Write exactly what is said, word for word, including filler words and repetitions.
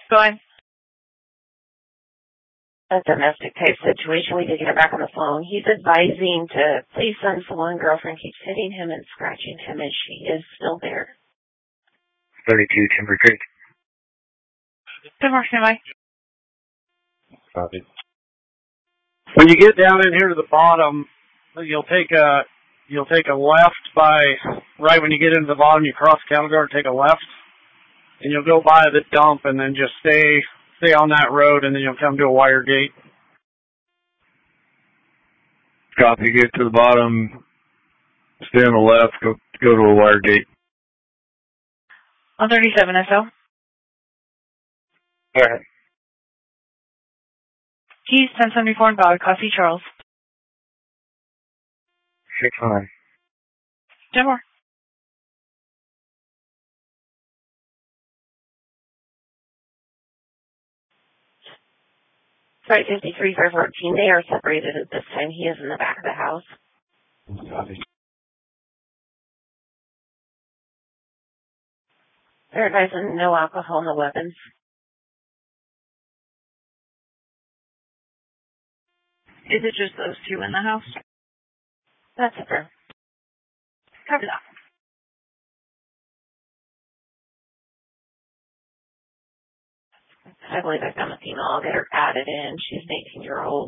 Go ahead. A domestic type situation. We did get it back on the phone. He's advising to please send someone. Girlfriend keeps hitting him and scratching him, and she is still there. thirty-two Timber Creek. Good morning, Mike. Copy. When you get down in here to the bottom, you'll take a you'll take a left by right when you get into the bottom. You cross cattle guard, take a left, and you'll go by the dump, and then just stay stay on that road, and then you'll come to a wire gate. Copy. Get to the bottom. Stay on the left. Go go to a wire gate. On thirty-seven S L. Go ahead. Keys ten seventy-four and Ballard, Class C, Charles. Six nine. ten more. Site fifty-three for fourteen. They are separated at this time. He is in the back of the house. Copy. They're advising no alcohol, no weapons. Is it just those two in the house? That's it, sir. Copy that. I believe I've done a female. I'll get her added in. She's an eighteen-year-old.